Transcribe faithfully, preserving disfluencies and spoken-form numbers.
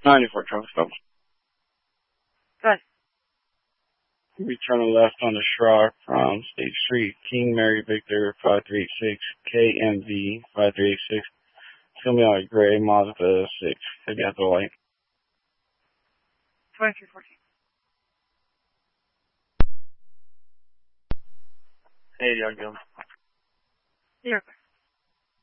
ninety-four traffic stop. Good. We turn left on the Schrock from State Street, King Mary Victor five three eight six, K M V five three eight six. It's going to be on a gray Mazda six. If you have the light. twenty-three fourteen. Hey, young gun. You're okay.